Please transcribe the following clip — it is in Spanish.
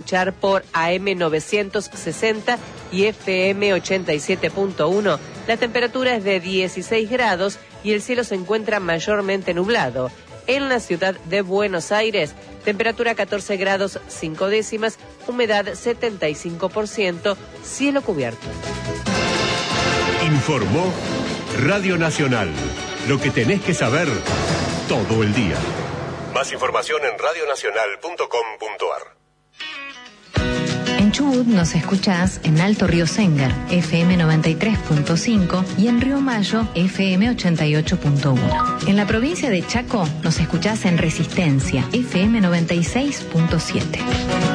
escuchar por AM 960 y FM 87.1. La temperatura es de 16 grados y el cielo se encuentra mayormente nublado. En la ciudad de Buenos Aires, temperatura 14 grados 5 décimas, humedad 75%, cielo cubierto. Informó Radio Nacional. Lo que tenés que saber todo el día. Más información en radionacional.com.ar. En Chubut nos escuchás en Alto Río Séngar, FM 93.5 y en Río Mayo, FM 88.1. En la provincia de Chaco nos escuchás en Resistencia, FM 96.7.